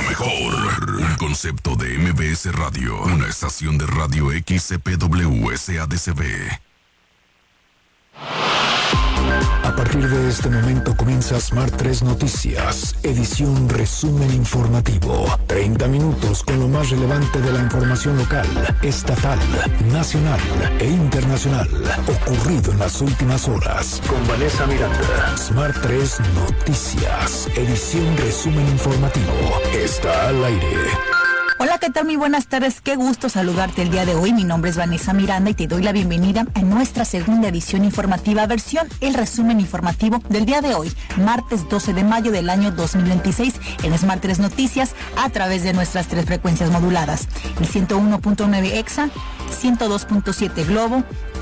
mejor. Un concepto de MBS Radio. Una estación de radio XCPW SADCB. A partir de este momento comienza Smart 3 Noticias, edición resumen informativo. 30 minutos con lo más relevante de la información local, estatal, nacional e internacional, ocurrido en las últimas horas. Con Vanessa Miranda. Smart 3 Noticias, edición resumen informativo. Está al aire. Hola, ¿qué tal? Muy buenas tardes. Qué gusto saludarte el día de hoy. Mi nombre es Vanessa Miranda y te doy la bienvenida a nuestra segunda edición informativa, versión el resumen informativo del día de hoy, martes 12 de mayo del año 2026, en Smart 3 Noticias, a través de nuestras 3 frecuencias moduladas, el 101.9 EXA, 102.7 Globo y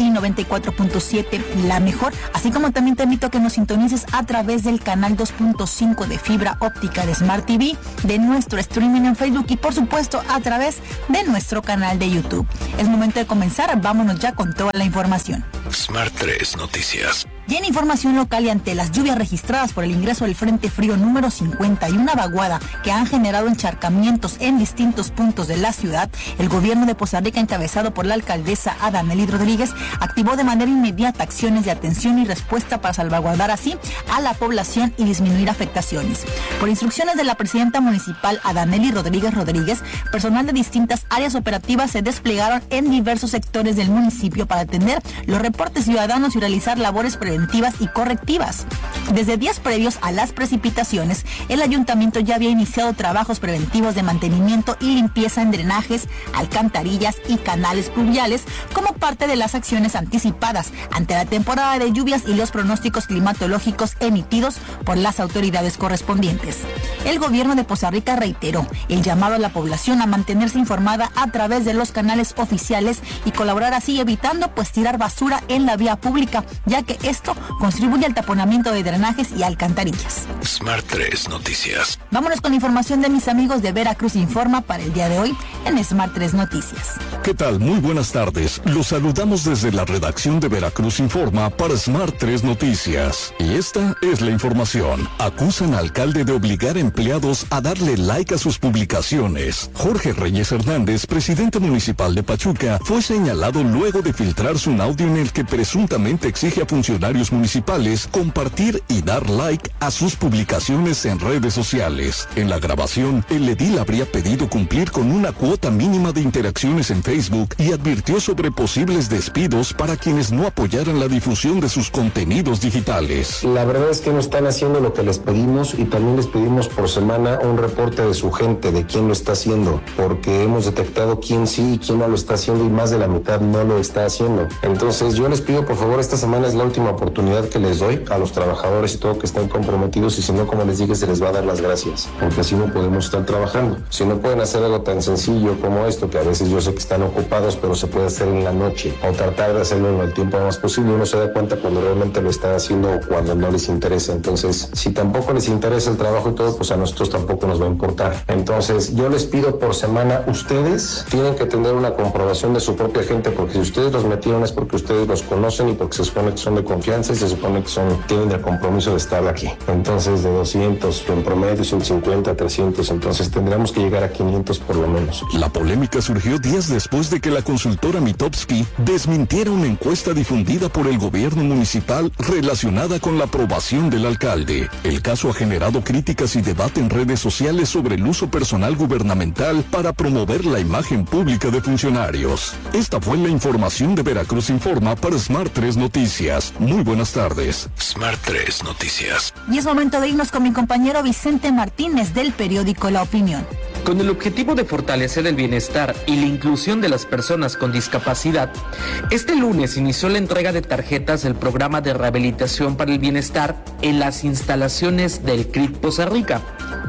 94.7 La Mejor, así como también te invito a que nos sintonices a través del canal 2.5 de fibra óptica de Smart TV, de nuestro streaming en Facebook y por supuesto a través de nuestro canal de YouTube. Es momento de comenzar, vámonos ya con toda la información. Smart 3 Noticias. Y en información local y ante las lluvias registradas por el ingreso del Frente Frío número 50 y una vaguada que han generado encharcamientos en distintos puntos de la ciudad, el gobierno de Poza Rica, encabezado por la alcaldesa Adanely Rodríguez, activó de manera inmediata acciones de atención y respuesta para salvaguardar así a la población y disminuir afectaciones. Por instrucciones de la presidenta municipal Adanely Rodríguez, personal de distintas áreas operativas se desplegaron en diversos sectores del municipio para atender los reportes ciudadanos y realizar labores preventivas y correctivas. Desde días previos a las precipitaciones, el ayuntamiento ya había iniciado trabajos preventivos de mantenimiento y limpieza en drenajes, alcantarillas y canales pluviales como parte de las acciones anticipadas ante la temporada de lluvias y los pronósticos climatológicos emitidos por las autoridades correspondientes. El gobierno de Poza Rica reiteró el llamado a la población a mantenerse informada a través de los canales oficiales y colaborar así evitando tirar basura en la vía pública, ya que esto contribuye al taponamiento de drenajes y alcantarillas. Smart 3 Noticias. Vámonos con información de mis amigos de Veracruz Informa para el día de hoy en Smart 3 Noticias. ¿Qué tal? Muy buenas tardes. Los saludamos desde la redacción de Veracruz Informa para Smart 3 Noticias. Y esta es la información. Acusan al alcalde de obligar a empleados a darle like a sus publicaciones. Jorge Reyes Hernández, presidente municipal de Pachuca, fue señalado luego de filtrarse un audio en el que presuntamente exige a funcionarios municipales compartir y dar like a sus publicaciones en redes sociales. En la grabación, el edil habría pedido cumplir con una cuota mínima de interacciones en Facebook y advirtió sobre posibles despidos para quienes no apoyaran la difusión de sus contenidos digitales. La verdad es que no están haciendo lo que les pedimos y también les pedimos por semana un reporte de su gente, de quién lo está haciendo, porque hemos detectado quién sí y quién no lo está haciendo y más de la mitad no lo está haciendo. Entonces yo les pido por favor, esta semana es la última oportunidad que les doy a los trabajadores y todo que estén comprometidos y si no, como les dije, se les va a dar las gracias, porque así no podemos estar trabajando. Si no pueden hacer algo tan sencillo como esto, que a veces yo sé que están ocupados, pero se puede hacer en la noche o tratar de hacerlo en el tiempo más posible, uno se da cuenta cuando realmente lo están haciendo o cuando no les interesa. Entonces, si tampoco les interesa el trabajo y todo, pues a nosotros tampoco nos va a importar. Entonces, yo les pido por semana, ustedes tienen que tener una comprobación de su propia gente, porque si ustedes los metieron es porque ustedes los conocen y porque se supone que son de confianza y se supone que tienen el compromiso de estar aquí. Entonces, de 200, en promedio 150, 300, entonces tendríamos que llegar a 500 por lo menos. La polémica surgió días después de que la consultora Mitofsky desmintiera una encuesta difundida por el gobierno municipal relacionada con la aprobación del alcalde. El caso ha generado críticas y debate en redes sociales sobre el uso personal gubernamental para promover la imagen pública de funcionarios. Esta fue la información de Veracruz Informa para Smart 3 Noticias. Muy buenas tardes. Smart 3 Noticias. Y es momento de irnos con mi compañero Vicente Martínez del periódico La Opinión. Con el objetivo de fortalecer el bienestar y la inclusión de las personas con discapacidad, este lunes inició la entrega de tarjetas del programa de rehabilitación para el bienestar en las instalaciones del CRIT Poza Rica.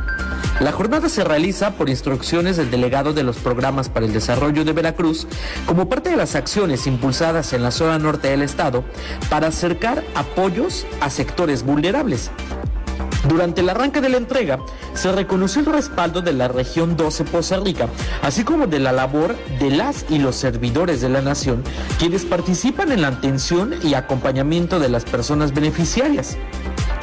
La jornada se realiza por instrucciones del delegado de los programas para el desarrollo de Veracruz, como parte de las acciones impulsadas en la zona norte del estado para acercar apoyos a sectores vulnerables. Durante el arranque de la entrega, se reconoció el respaldo de la región 12 Poza Rica, así como de la labor de las y los servidores de la nación, quienes participan en la atención y acompañamiento de las personas beneficiarias.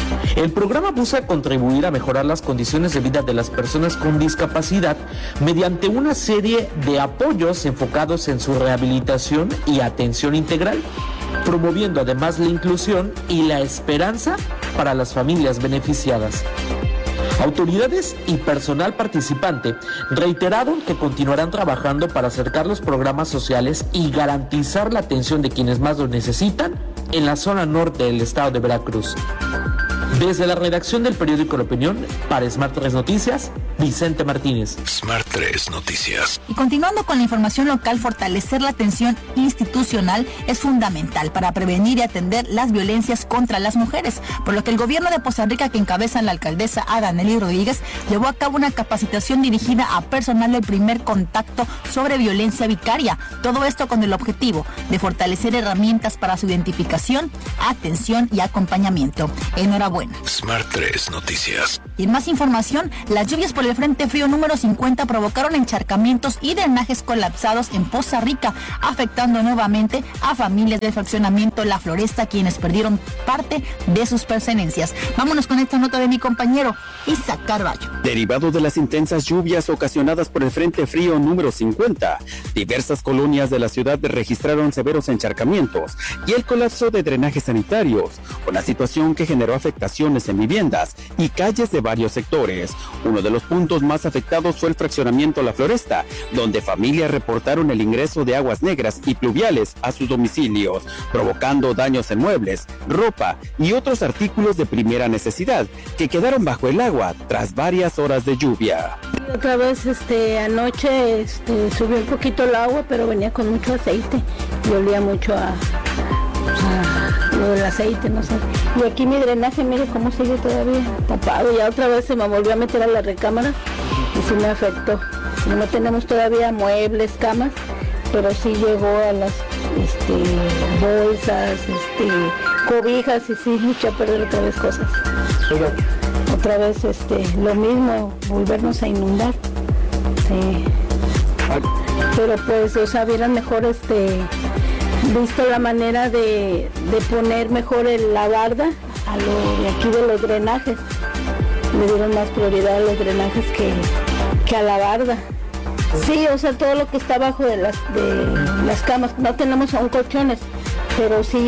El programa busca contribuir a mejorar las condiciones de vida de las personas con discapacidad mediante una serie de apoyos enfocados en su rehabilitación y atención integral, promoviendo además la inclusión y la esperanza para las familias beneficiadas. Autoridades y personal participante reiteraron que continuarán trabajando para acercar los programas sociales y garantizar la atención de quienes más lo necesitan en la zona norte del estado de Veracruz. Desde la redacción del periódico La Opinión, para Smart 3 Noticias, Vicente Martínez. Smart 3 Noticias. Y continuando con la información local, fortalecer la atención institucional es fundamental para prevenir y atender las violencias contra las mujeres, por lo que el gobierno de Poza Rica, que encabeza la alcaldesa Adanely Rodríguez, llevó a cabo una capacitación dirigida a personal del primer contacto sobre violencia vicaria. Todo esto con el objetivo de fortalecer herramientas para su identificación, atención y acompañamiento. Enhorabuena. Smart 3 Noticias. Y en más información, las lluvias por el Frente Frío número 50 provocaron encharcamientos y drenajes colapsados en Poza Rica, afectando nuevamente a familias del fraccionamiento La Floresta, quienes perdieron parte de sus pertenencias. Vámonos con esta nota de mi compañero Isaac Carballo. Derivado de las intensas lluvias ocasionadas por el Frente Frío número 50, diversas colonias de la ciudad registraron severos encharcamientos y el colapso de drenajes sanitarios, una situación que generó afectaciones en viviendas y calles de varios sectores. Uno de los puntos más afectados fue el fraccionamiento La Floresta, donde familias reportaron el ingreso de aguas negras y pluviales a sus domicilios, provocando daños en muebles, ropa y otros artículos de primera necesidad que quedaron bajo el agua tras varias horas de lluvia. Otra vez anoche subió un poquito el agua, pero venía con mucho aceite y olía mucho a lo del aceite, no sé. Y aquí mi drenaje, mire cómo sigue todavía tapado. Ya otra vez se me volvió a meter a la recámara y sí me afectó. No tenemos todavía muebles, camas, pero sí llegó a las bolsas, cobijas y sí me echó a perder otra vez cosas. Otra vez lo mismo, volvernos a inundar. Sí. Pero pues, vieran mejor visto la manera de poner mejor la barda a lo de aquí de los drenajes. Le dieron más prioridad a los drenajes que a la barda. Sí, todo lo que está abajo de las camas. No tenemos aún colchones, pero sí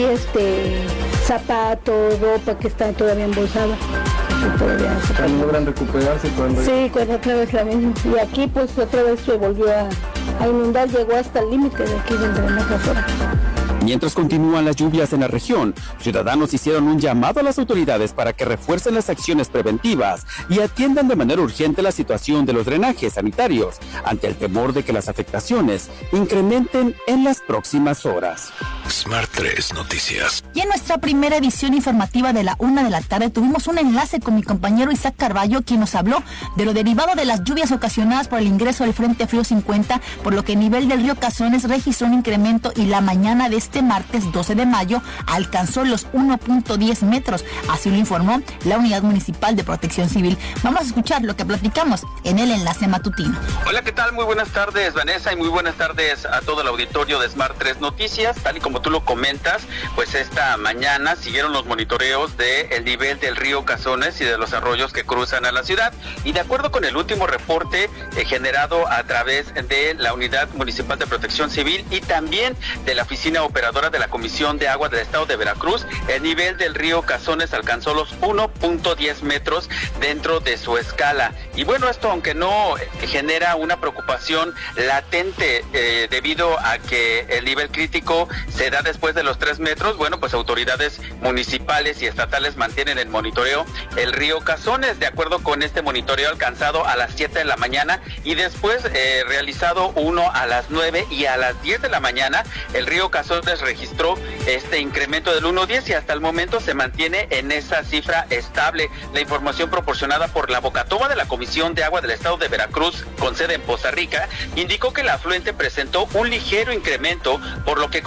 zapatos, ropa que está todavía embolsada. ¿Logran recuperarse? Sí, otra vez la misma. Y aquí pues otra vez se volvió a inundar, llegó hasta el límite de aquí del drenaje afuera. Mientras continúan las lluvias en la región, ciudadanos hicieron un llamado a las autoridades para que refuercen las acciones preventivas y atiendan de manera urgente la situación de los drenajes sanitarios, ante el temor de que las afectaciones incrementen en las próximas horas. Smart 3 Noticias. Y en nuestra primera edición informativa de la 1 de la tarde tuvimos un enlace con mi compañero Isaac Carballo, quien nos habló de lo derivado de las lluvias ocasionadas por el ingreso del Frente Frío 50, por lo que el nivel del río Cazones registró un incremento y la mañana de este martes 12 de mayo alcanzó los 1.10 metros. Así lo informó la Unidad Municipal de Protección Civil. Vamos a escuchar lo que platicamos en el enlace matutino. Hola, ¿qué tal? Muy buenas tardes, Vanessa, y muy buenas tardes a todo el auditorio de Smart 3 Noticias. Tal y como tú lo comentas, pues esta mañana siguieron los monitoreos del nivel del río Cazones y de los arroyos que cruzan a la ciudad. Y de acuerdo con el último reporte generado a través de la Unidad Municipal de Protección Civil y también de la Oficina Operadora de la Comisión de Agua del Estado de Veracruz, el nivel del río Cazones alcanzó los 1.10 metros dentro de su escala. Y bueno, esto aunque no genera una preocupación latente debido a que el nivel crítico se da después de los 3 metros, bueno, pues autoridades municipales y estatales mantienen el monitoreo el río Cazones. De acuerdo con este monitoreo alcanzado a las 7 de la mañana y después realizado uno a las 9 y a las 10 de la mañana, el río Cazones registró este incremento del 1.10 y hasta el momento se mantiene en esa cifra estable. La información proporcionada por la vocatoba de la Comisión de Agua del Estado de Veracruz, con sede en Poza Rica, indicó que el afluente presentó un ligero incremento, por lo que continúa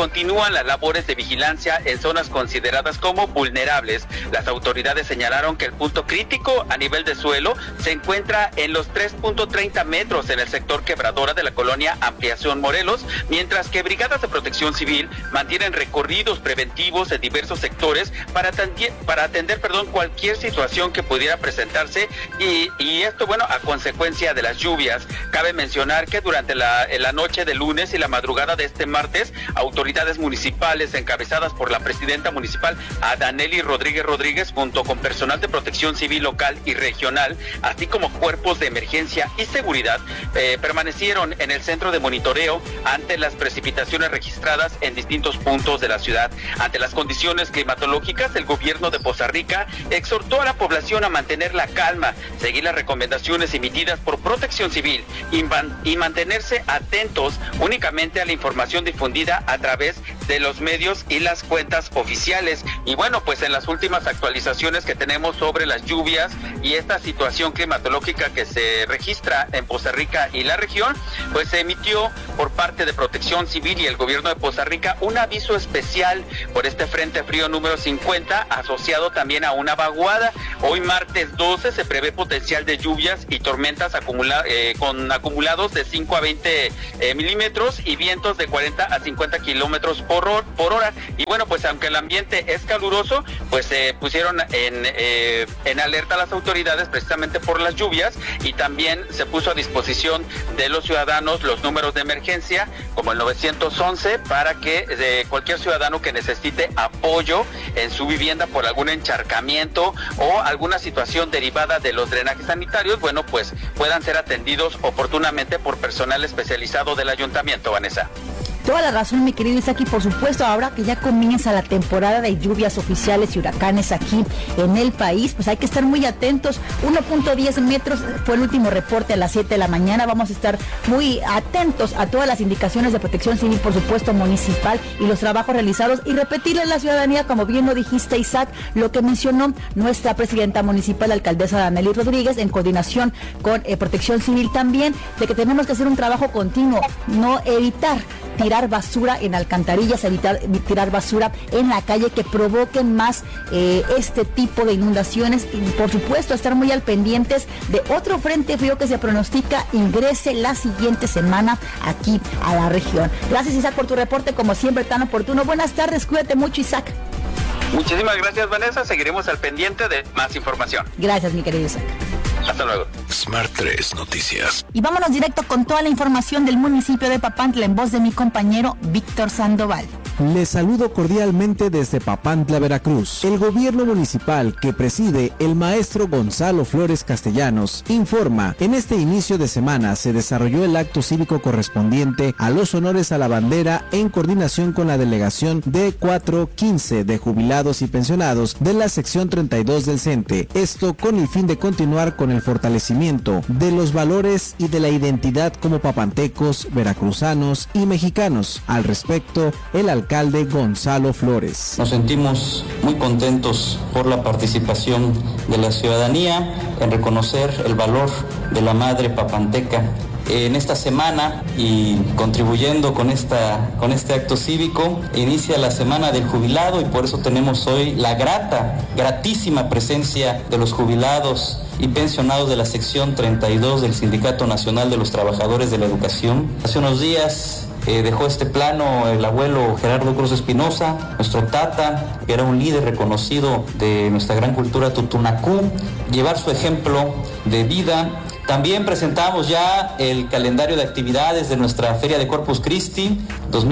continúan las labores de vigilancia en zonas consideradas como vulnerables. Las autoridades señalaron que el punto crítico a nivel de suelo se encuentra en los 3.30 metros en el sector Quebradora de la colonia Ampliación Morelos, mientras que brigadas de protección civil mantienen recorridos preventivos en diversos sectores para atender cualquier situación que pudiera presentarse y esto, bueno, a consecuencia de las lluvias. Cabe mencionar que durante la noche de lunes y la madrugada de este martes, autoridades municipales encabezadas por la presidenta municipal Adaneli Rodríguez, junto con personal de protección civil local y regional, así como cuerpos de emergencia y seguridad, permanecieron en el centro de monitoreo ante las precipitaciones registradas en distintos puntos de la ciudad. Ante las condiciones climatológicas, el gobierno de Poza Rica exhortó a la población a mantener la calma, seguir las recomendaciones emitidas por Protección Civil y mantenerse atentos únicamente a la información difundida a través de los medios y las cuentas oficiales. Y bueno, pues en las últimas actualizaciones que tenemos sobre las lluvias y esta situación climatológica que se registra en Poza Rica y la región, pues se emitió por parte de Protección Civil y el gobierno de Poza Rica un aviso especial por este frente frío número 50, asociado también a una vaguada. Hoy martes 12 se prevé potencial de lluvias y tormentas con acumulados de 5 a 20 milímetros y vientos de 40 a 50 kilómetros por hora. Y bueno, pues aunque el ambiente es caluroso, pues se pusieron en alerta las autoridades precisamente por las lluvias, y también se puso a disposición de los ciudadanos los números de emergencia como el 911 para que cualquier ciudadano que necesite apoyo en su vivienda por algún encharcamiento o alguna situación derivada de los drenajes sanitarios, bueno, pues puedan ser atendidos oportunamente por personal especializado del ayuntamiento. Vanessa. Toda la razón, mi querido Isaac, y por supuesto, ahora que ya comienza la temporada de lluvias oficiales y huracanes aquí en el país, pues hay que estar muy atentos. 1.10 metros fue el último reporte a las 7 de la mañana. Vamos a estar muy atentos a todas las indicaciones de Protección Civil, por supuesto, municipal, y los trabajos realizados, y repetirle a la ciudadanía, como bien lo dijiste, Isaac, lo que mencionó nuestra presidenta municipal, la alcaldesa Adaneli Rodríguez, en coordinación con Protección Civil también, de que tenemos que hacer un trabajo continuo, no evitar tirar basura en alcantarillas, evitar tirar basura en la calle que provoquen más este tipo de inundaciones, y por supuesto estar muy al pendientes de otro frente frío que se pronostica ingrese la siguiente semana aquí a la región. Gracias, Isaac, por tu reporte, como siempre tan oportuno. Buenas tardes, cuídate mucho, Isaac. Muchísimas gracias, Vanessa, seguiremos al pendiente de más información. Gracias, mi querido Isaac. Hasta luego. Smart 3 Noticias. Y vámonos directo con toda la información del municipio de Papantla en voz de mi compañero Víctor Sandoval. Les saludo cordialmente desde Papantla, Veracruz. El gobierno municipal que preside el maestro Gonzalo Flores Castellanos informa, en este inicio de semana se desarrolló el acto cívico correspondiente a los honores a la bandera en coordinación con la delegación D415 de jubilados y pensionados de la sección 32 del CENTE. Esto con el fin de continuar con el fortalecimiento de los valores y de la identidad como papantecos, veracruzanos y mexicanos. Al respecto, el alcalde Gonzalo Flores. Nos sentimos muy contentos por la participación de la ciudadanía en reconocer el valor de la madre papanteca. En esta semana, y contribuyendo con este acto cívico, inicia la Semana del Jubilado, y por eso tenemos hoy la gratísima presencia de los jubilados y pensionados de la sección 32 del Sindicato Nacional de los Trabajadores de la Educación. Hace unos días dejó este plano el abuelo Gerardo Cruz Espinosa, nuestro tata, que era un líder reconocido de nuestra gran cultura tutunacú, llevar su ejemplo de vida. También presentamos ya el calendario de actividades de nuestra Feria de Corpus Christi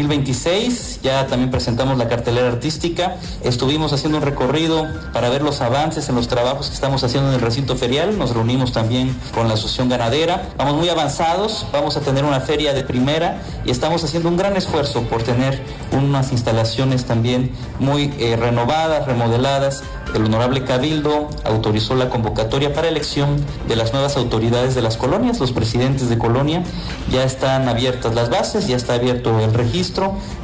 2026, ya también presentamos la cartelera artística, estuvimos haciendo un recorrido para ver los avances en los trabajos que estamos haciendo en el recinto ferial, nos reunimos también con la Asociación Ganadera, vamos muy avanzados, vamos a tener una feria de primera y estamos haciendo un gran esfuerzo por tener unas instalaciones también muy renovadas, remodeladas. El honorable Cabildo autorizó la convocatoria para elección de las nuevas autoridades de las colonias, los presidentes de colonia. Ya están abiertas las bases, ya está abierto el registro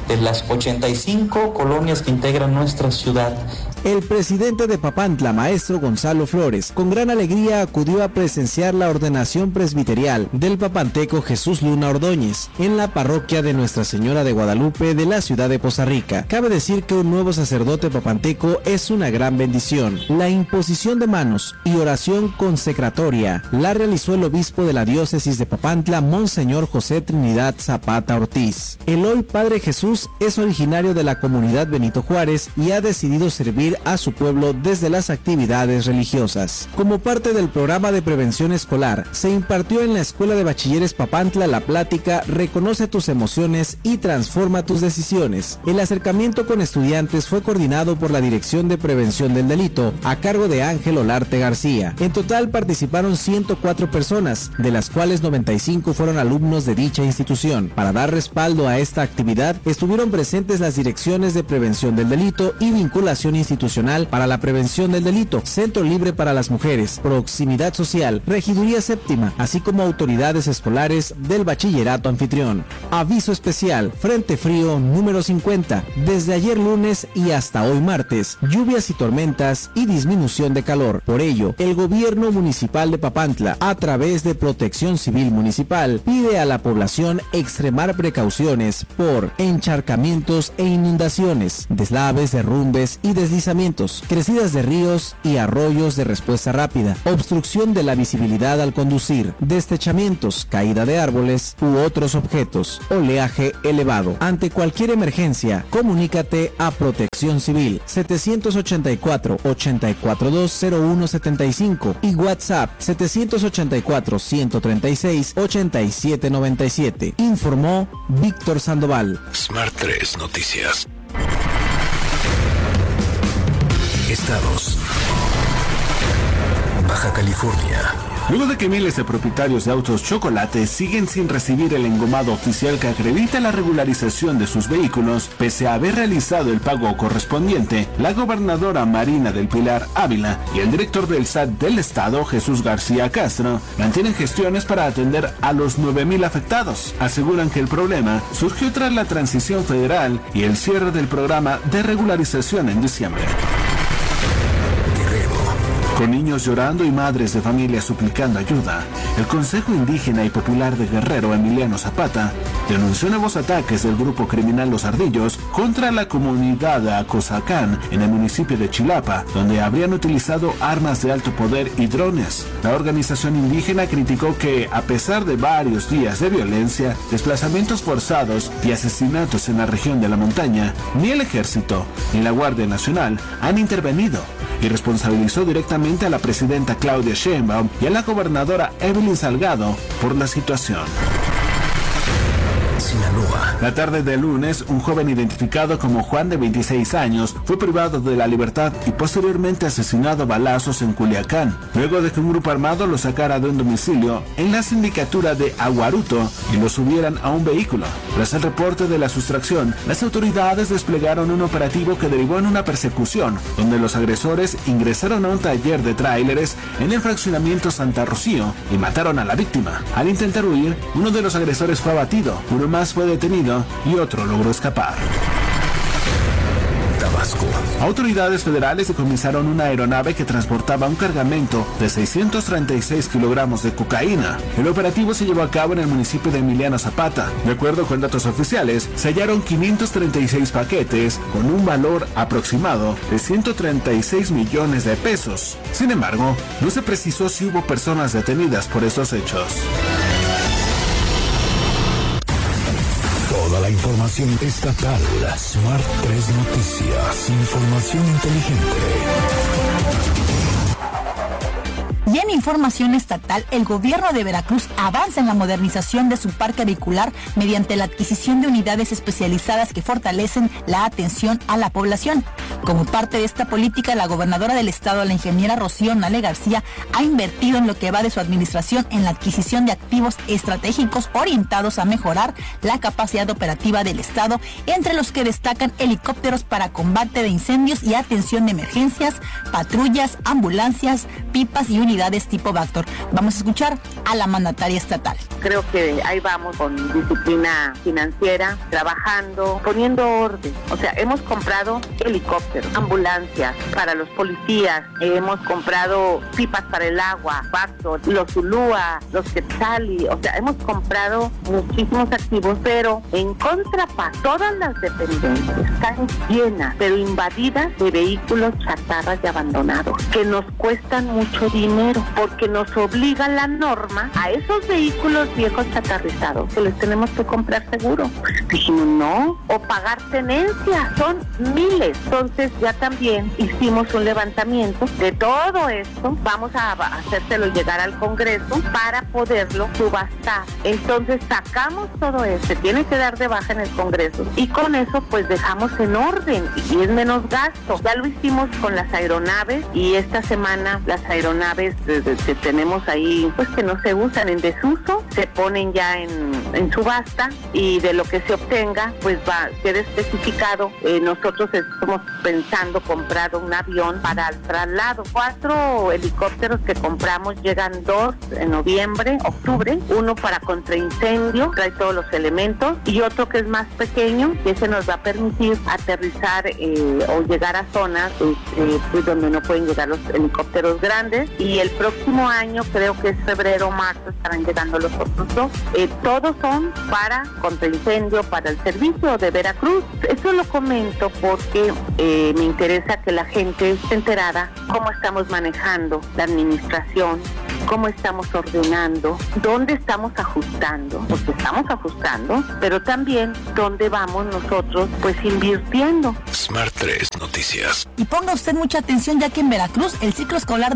de las 85 colonias que integran nuestra ciudad. El presidente de Papantla, maestro Gonzalo Flores, con gran alegría acudió a presenciar la ordenación presbiterial del papanteco Jesús Luna Ordóñez en la parroquia de Nuestra Señora de Guadalupe de la ciudad de Poza Rica. Cabe decir que un nuevo sacerdote papanteco es una gran bendición. La imposición de manos y oración consecratoria la realizó el obispo de la diócesis de Papantla, Monseñor José Trinidad Zapata Ortiz. El hoy Padre Jesús es originario de la comunidad Benito Juárez y ha decidido servir a su pueblo desde las actividades religiosas. Como parte del programa de prevención escolar, se impartió en la Escuela de Bachilleres Papantla la plática Reconoce tus emociones y transforma tus decisiones. El acercamiento con estudiantes fue coordinado por la Dirección de Prevención del Delito, a cargo de Ángel Olarte García. En total participaron 104 personas, de las cuales 95 fueron alumnos de dicha institución. Para dar respaldo a esta actividad, estuvieron presentes las Direcciones de Prevención del Delito y Vinculación Institucional para la Prevención del Delito, Centro Libre para las Mujeres, Proximidad Social, Regiduría Séptima, así como autoridades escolares del bachillerato anfitrión. Aviso especial, Frente Frío número 50, desde ayer lunes y hasta hoy martes, lluvias y tormentas y disminución de calor. Por ello, el gobierno municipal de Papantla, a través de Protección Civil Municipal, pide a la población extremar precauciones por encharcamientos e inundaciones, deslaves, derrumbes y deslizamientos, crecidas de ríos y arroyos de respuesta rápida, obstrucción de la visibilidad al conducir, destechamientos, caída de árboles u otros objetos, oleaje elevado. Ante cualquier emergencia, comunícate a Protección Civil 784-842-0175 y WhatsApp 784-136-8797. Informó Víctor Sandoval. Smart 3 Noticias. Estados. Baja California. Luego de que miles de propietarios de autos Chocolate siguen sin recibir el engomado oficial que acredita la regularización de sus vehículos, pese a haber realizado el pago correspondiente, la gobernadora Marina del Pilar Ávila y el director del SAT del estado, Jesús García Castro, mantienen gestiones para atender a los 9,000 afectados. Aseguran que el problema surgió tras la transición federal y el cierre del programa de regularización en diciembre. Con niños llorando y madres de familia suplicando ayuda, el Consejo Indígena y Popular de Guerrero, Emiliano Zapata, denunció nuevos ataques del grupo criminal Los Ardillos contra la comunidad de Acozacán en el municipio de Chilapa, donde habrían utilizado armas de alto poder y drones. La organización indígena criticó que, a pesar de varios días de violencia, desplazamientos forzados y asesinatos en la región de la montaña, ni el Ejército ni la Guardia Nacional han intervenido, y responsabilizó directamente a la presidenta Claudia Sheinbaum y a la gobernadora Evelyn Salgado por la situación. Sinaloa. La tarde del lunes, un joven identificado como Juan de 26 años fue privado de la libertad y posteriormente asesinado a balazos en Culiacán, luego de que un grupo armado lo sacara de un domicilio en la sindicatura de Aguaruto y lo subieran a un vehículo. Tras el reporte de la sustracción, las autoridades desplegaron un operativo que derivó en una persecución, donde los agresores ingresaron a un taller de tráileres en el fraccionamiento Santa Rocío y mataron a la víctima. Al intentar huir, uno de los agresores fue abatido, uno más fue detenido y otro logró escapar. Tabasco. Autoridades federales decomisaron una aeronave que transportaba un cargamento de 636 kilogramos de cocaína. El operativo se llevó a cabo en el municipio de Emiliano Zapata. De acuerdo con datos oficiales, se hallaron 536 paquetes con un valor aproximado de 136 millones de pesos. Sin embargo, no se precisó si hubo personas detenidas por estos hechos. Toda la información estatal. Smart 3 Noticias. Información inteligente. Y en información estatal, el gobierno de Veracruz avanza en la modernización de su parque vehicular mediante la adquisición de unidades especializadas que fortalecen la atención a la población. Como parte de esta política, la gobernadora del estado, la ingeniera Rocío Nale García, ha invertido en lo que va de su administración en la adquisición de activos estratégicos orientados a mejorar la capacidad operativa del estado, entre los que destacan helicópteros para combate de incendios y atención de emergencias, patrullas, ambulancias, pipas y unidades tipo Vactor. Vamos a escuchar a la mandataria estatal. creo que ahí vamos con disciplina financiera, trabajando, poniendo orden. O sea, hemos comprado helicópteros, ambulancias para los policías, hemos comprado pipas para el agua, Baxo, los Zulúa, los Quetzali, o sea, hemos comprado muchísimos activos, pero en contraparte, todas las dependencias están llenas, pero invadidas de vehículos chatarras y abandonados, que nos cuestan mucho dinero, porque nos obliga la norma a esos vehículos viejos chatarrizados, que les tenemos que comprar seguro. Dijimos, no, o pagar tenencia, son miles. Entonces ya también hicimos un levantamiento de todo esto, vamos a hacérselo llegar al Congreso para poderlo subastar. Entonces sacamos todo esto, tiene que dar de baja en el Congreso, y con eso pues dejamos en orden y es menos gasto. Ya lo hicimos con las aeronaves, y esta semana las aeronaves que tenemos ahí, pues que no se usan, en desuso, se ponen ya en subasta, y de lo que se obtenga pues va a ser especificado. Nosotros estamos pensando comprar un avión para el traslado. 4 helicópteros que compramos, llegan 2 en noviembre, octubre, uno para contraincendio, trae todos los elementos, y otro que es más pequeño, que ese nos va a permitir aterrizar o llegar a zonas pues donde no pueden llegar los helicópteros grandes, y el próximo año, creo que es febrero o marzo, estarán llegando los otros 2. Todos son para contraincendio, para el servicio de Veracruz. Eso lo comento porque me interesa que la gente esté enterada cómo estamos manejando la administración, cómo estamos ordenando, dónde estamos ajustando, porque estamos ajustando, pero también dónde vamos nosotros pues invirtiendo. Smart 3 Noticias. Y ponga usted mucha atención, ya que en Veracruz el ciclo escolar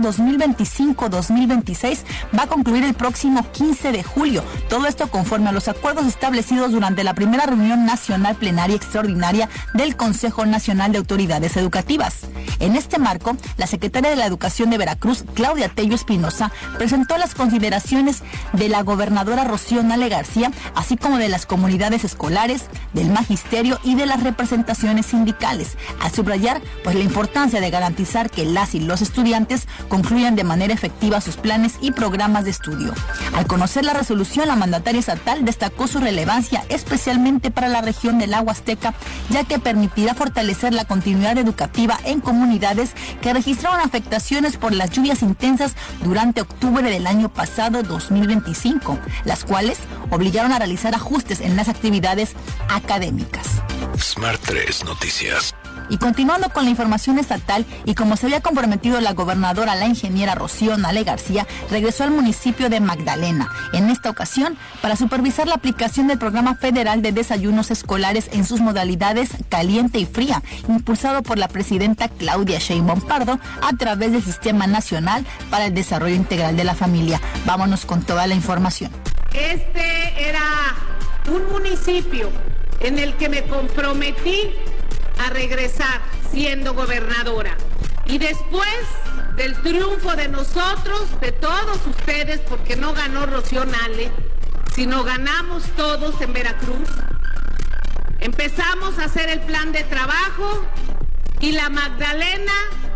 2025-2026 va a concluir el próximo 15 de julio. Todo esto conforme a los acuerdos establecidos durante la primera reunión nacional plenaria extraordinaria del Consejo Nacional de Autoridades Educativas. En este marco, la secretaria de la Educación de Veracruz, Claudia Tello Espinosa, presentó las consideraciones de la gobernadora Rocío Nale García, así como de las comunidades escolares, del magisterio y de las representaciones sindicales, al subrayar pues la importancia de garantizar que las y los estudiantes concluyan de manera efectiva sus planes y programas de estudio. Al conocer la resolución, la mandataria estatal destacó su relevancia especialmente para la región del Agua Azteca, ya que permitirá fortalecer la continuidad educativa en comunidades que registraron afectaciones por las lluvias intensas durante octubre del año pasado 2025, las cuales obligaron a realizar ajustes en las actividades académicas. Smart 3 Noticias. Y continuando con la información estatal, y como se había comprometido la gobernadora, la ingeniera Rocío Nale García, regresó al municipio de Magdalena, en esta ocasión para supervisar la aplicación del programa federal de desayunos escolares en sus modalidades caliente y fría, impulsado por la presidenta Claudia Sheinbaum Pardo a través del Sistema Nacional para el Desarrollo Integral de la Familia. Vámonos con toda la información. Este era un municipio en el que me comprometí a regresar siendo gobernadora. Y después del triunfo de nosotros, de todos ustedes, porque no ganó Rocío Nale, sino ganamos todos en Veracruz, empezamos a hacer el plan de trabajo y la Magdalena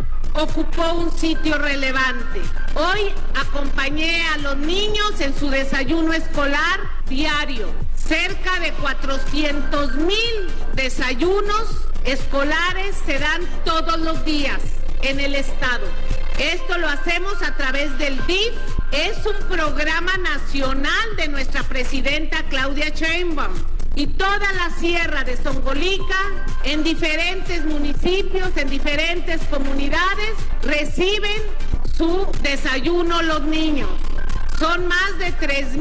ocupó un sitio relevante. Hoy acompañé a los niños en su desayuno escolar diario. Cerca de 400,000 desayunos escolares se dan todos los días en el estado. Esto lo hacemos a través del DIF. Es un programa nacional de nuestra presidenta Claudia Sheinbaum. Y toda la sierra de Zongolica, en diferentes municipios, en diferentes comunidades, reciben su desayuno los niños. Son más de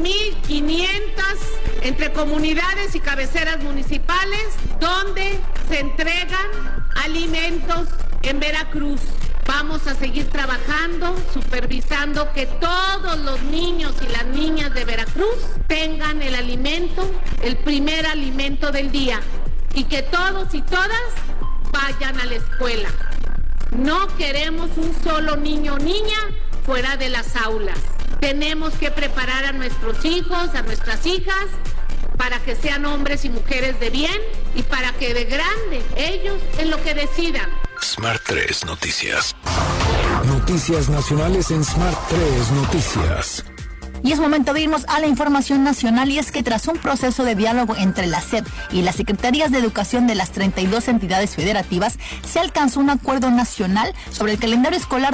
3,500 entre comunidades y cabeceras municipales donde se entregan alimentos en Veracruz. Vamos a seguir trabajando, supervisando que todos los niños y las niñas de Veracruz tengan el alimento, el primer alimento del día, y que todos y todas vayan a la escuela. No queremos un solo niño o niña fuera de las aulas. Tenemos que preparar a nuestros hijos, a nuestras hijas, para que sean hombres y mujeres de bien y para que de grande ellos en lo que decidan. Smart 3 Noticias. Noticias nacionales en Smart 3 Noticias. Y es momento de irnos a la información nacional, y es que tras un proceso de diálogo entre la SEP y las Secretarías de Educación de las 32 entidades federativas, se alcanzó un acuerdo nacional sobre el calendario escolar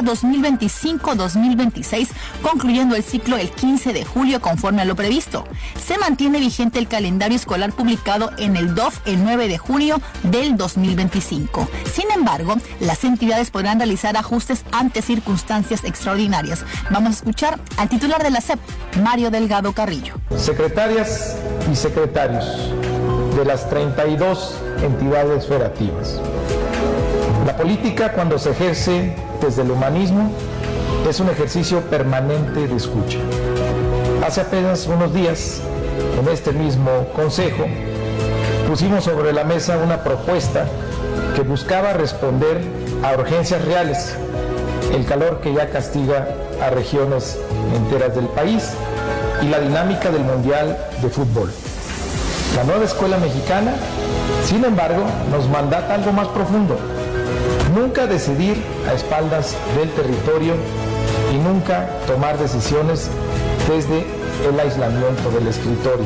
2025-2026, concluyendo el ciclo el 15 de julio conforme a lo previsto. Se mantiene vigente el calendario escolar publicado en el DOF el 9 de junio del 2025. Sin embargo, las entidades podrán realizar ajustes ante circunstancias extraordinarias. Vamos a escuchar al titular de la SEP, Mario Delgado Carrillo. Secretarias y secretarios de las 32 entidades federativas. La política, cuando se ejerce desde el humanismo, es un ejercicio permanente de escucha. Hace apenas unos días, en este mismo consejo, pusimos sobre la mesa una propuesta que buscaba responder a urgencias reales, el calor que ya castiga a regiones enteras del país y la dinámica del Mundial de Fútbol. La nueva escuela mexicana, sin embargo, nos mandata algo más profundo: nunca decidir a espaldas del territorio y nunca tomar decisiones desde el aislamiento del escritorio.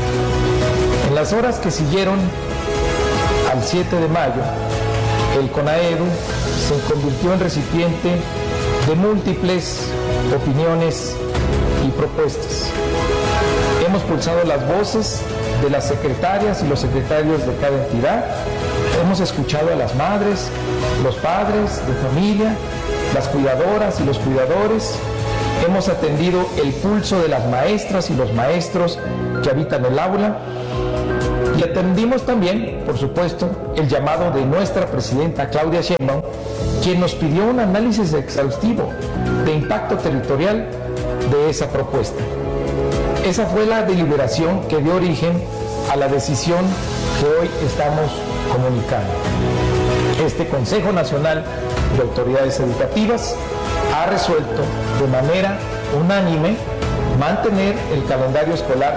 En las horas que siguieron al 7 de mayo, el CONAEDU se convirtió en recipiente de múltiples opiniones y propuestas. Hemos pulsado las voces de las secretarias y los secretarios de cada entidad, hemos escuchado a las madres, los padres de familia, las cuidadoras y los cuidadores, hemos atendido el pulso de las maestras y los maestros que habitan el aula, y atendimos también, por supuesto, el llamado de nuestra presidenta Claudia Sheinbaum, quien nos pidió un análisis exhaustivo de impacto territorial de esa propuesta. Esa fue la deliberación que dio origen a la decisión que hoy estamos comunicando. Este Consejo Nacional de Autoridades Educativas ha resuelto de manera unánime mantener el calendario escolar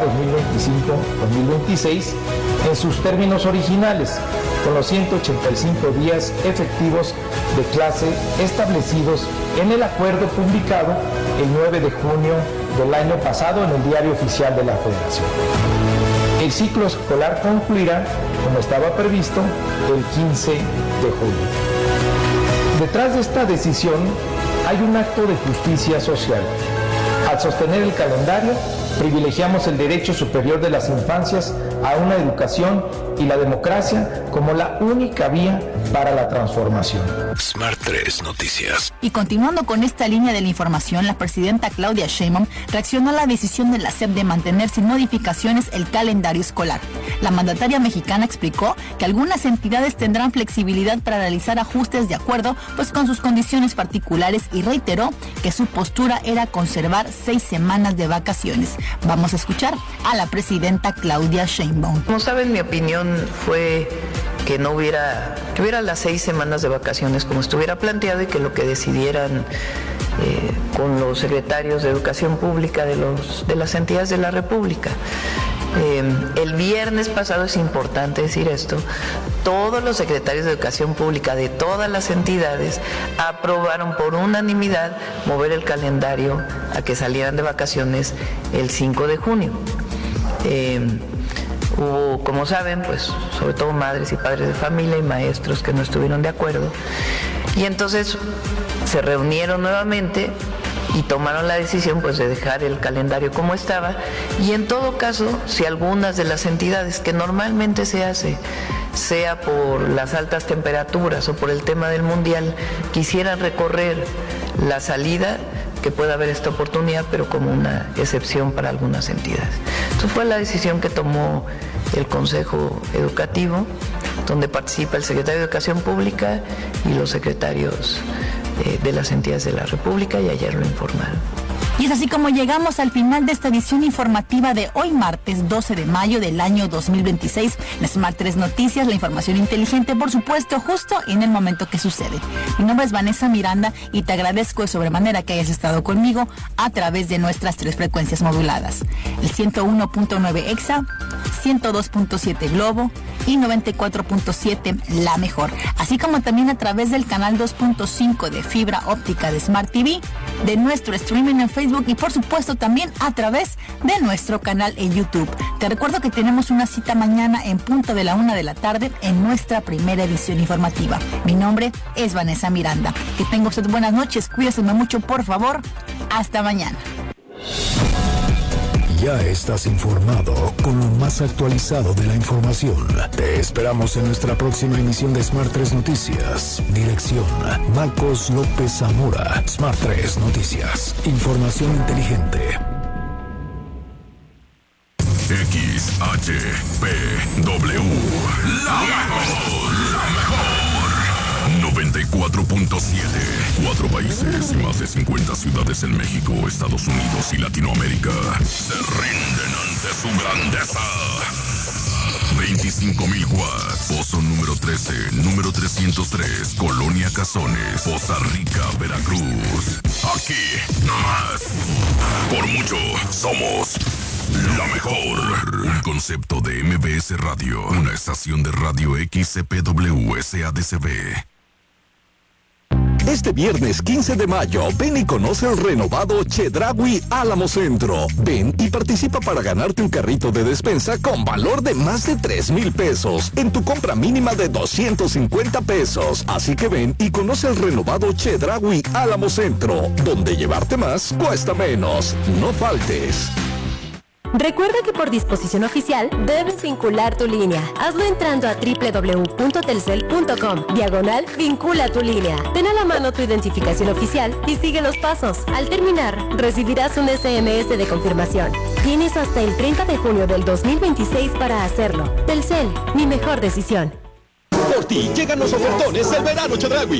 2025-2026 en sus términos originales, con los 185 días efectivos de clase establecidos en el acuerdo publicado el 9 de junio del año pasado en el Diario Oficial de la Federación. El ciclo escolar concluirá, como estaba previsto, el 15 de julio. Detrás de esta decisión hay un acto de justicia social. Al sostener el calendario, privilegiamos el derecho superior de las infancias a una educación y la democracia como la única vía para la transformación. Smart 3 Noticias. Y continuando con esta línea de la información, la presidenta Claudia Sheinbaum reaccionó a la decisión de la SEP de mantener sin modificaciones el calendario escolar. La mandataria mexicana explicó que algunas entidades tendrán flexibilidad para realizar ajustes de acuerdo con sus condiciones particulares, y reiteró que su postura era conservar 6 semanas de vacaciones. Vamos a escuchar a la presidenta Claudia Sheinbaum. Como saben, mi opinión fue que hubiera las 6 semanas de vacaciones como estuviera planteado, y que lo que decidieran con los secretarios de Educación Pública de las entidades de la República. El viernes pasado, es importante decir esto, todos los secretarios de Educación Pública de todas las entidades aprobaron por unanimidad mover el calendario a que salieran de vacaciones el 5 de junio. Hubo, como saben, sobre todo madres y padres de familia y maestros que no estuvieron de acuerdo, y entonces se reunieron nuevamente y tomaron la decisión de dejar el calendario como estaba. Y en todo caso, si algunas de las entidades, que normalmente se hace, sea por las altas temperaturas o por el tema del Mundial, quisieran recorrer la salida, que pueda haber esta oportunidad, pero como una excepción para algunas entidades. Entonces fue la decisión que tomó el Consejo Educativo, donde participa el secretario de Educación Pública y los secretarios de las entidades de la República, y ayer lo informaron. Y es así como llegamos al final de esta edición informativa de hoy, martes 12 de mayo del año 2026. En Smart 3 Noticias, la información inteligente, por supuesto, justo en el momento que sucede. Mi nombre es Vanessa Miranda y te agradezco de sobremanera que hayas estado conmigo a través de nuestras 3 frecuencias moduladas: el 101.9 EXA, 102.7 Globo y 94.7 La Mejor, así como también a través del canal 2.5 de fibra óptica de Smart TV, de nuestro streaming en Facebook y por supuesto también a través de nuestro canal en YouTube. Te recuerdo que tenemos una cita mañana en punto de la 1 de la tarde en nuestra primera edición informativa. Mi nombre es Vanessa Miranda. Que tenga usted buenas noches, cuídese mucho por favor. Hasta mañana. Ya estás informado con lo más actualizado de la información. Te esperamos en nuestra próxima emisión de Smart 3 Noticias. Dirección: Marcos López Zamora. Smart 3 Noticias. Información inteligente. XHPW. La mejor. 94.7. 4 países y más de 50 ciudades en México, Estados Unidos y Latinoamérica se rinden ante su grandeza. 25,000 watts. Pozo número 13, número 303, Colonia Cazones, Poza Rica, Veracruz. Aquí, nomás. Por mucho, somos la mejor. Un concepto de MBS Radio, una estación de radio XCPW SADCB. Este viernes 15 de mayo, ven y conoce el renovado Chedraui Álamo Centro. Ven y participa para ganarte un carrito de despensa con valor de más de 3,000 pesos en tu compra mínima de 250 pesos. Así que ven y conoce el renovado Chedraui Álamo Centro, donde llevarte más cuesta menos. No faltes. Recuerda que por disposición oficial debes vincular tu línea. Hazlo entrando a www.telcel.com/vincula tu línea. Ten a la mano tu identificación oficial y sigue los pasos. Al terminar, recibirás un SMS de confirmación. Tienes hasta el 30 de junio del 2026 para hacerlo. Telcel, mi mejor decisión. Por ti llegan los ofertones del verano Chedraui.